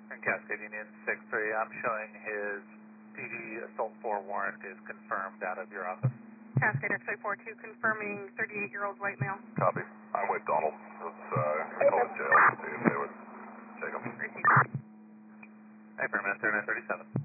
And Cascade Union 6-3, I'm showing his PD assault 4 warrant is confirmed out of your office. Cascade X-ray 42 confirming 38-year-old white male. Copy. I'm with Donald. Let's call the jail, see if they would take him. Received. Hyperman 3937.